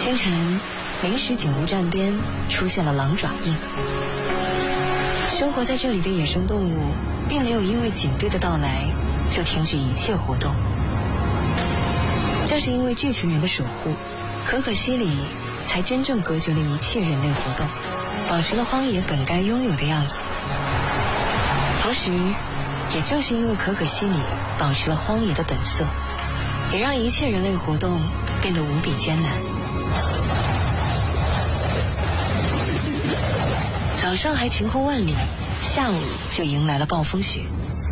清晨，临时警务站边出现了狼爪印。生活在这里的野生动物并没有因为警队的到来就停止一切活动。正是因为这群人的守护，可可西里才真正隔绝了一切人类活动，保持了荒野本该拥有的样子。同时，也正是因为可可西里保持了荒野的本色，也让一切人类活动变得无比艰难。早上还晴空万里，下午就迎来了暴风雪。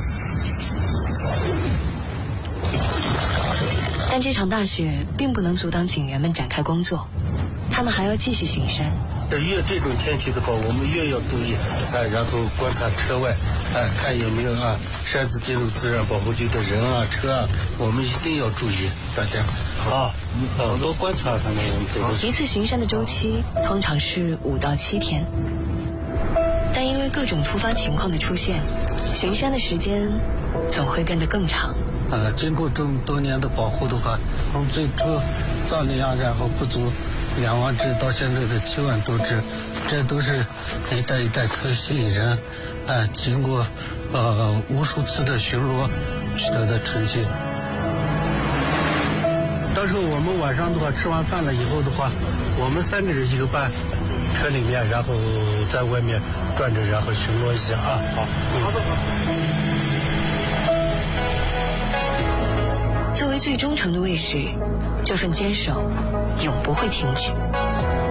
但这场大雪并不能阻挡警员们展开工作，他们还要继续巡山。 越这种天气的话，我们越要注意，然后观察车外，看有没有擅自进入自然保护区的人车我们一定要注意，大家多观察他们。 一次巡山的周期通常是5到7天，但因为各种突发情况的出现，巡山的时间总会变得更长。 经过这么多年的保护的话，从最初造量然后不足2万只到现在的7万多只，这都是一代一代可可西里人经过无数次的巡逻取得的成绩。到时候我们晚上的话吃完饭了以后的话，我们3个人1个班，车里面然后在外面转着，然后巡逻一下好的。 作为最忠诚的卫士，这份坚守永不会停止。